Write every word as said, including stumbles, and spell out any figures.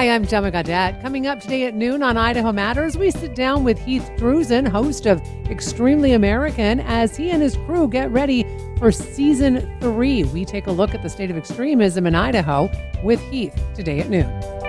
Hi, I'm Gemma Gaudette. Coming up today at noon on Idaho Matters, we sit down with Heath Drusen, host of Extremely American, as he and his crew get ready for season three. We take a look at the state of extremism in Idaho with Heath today at noon.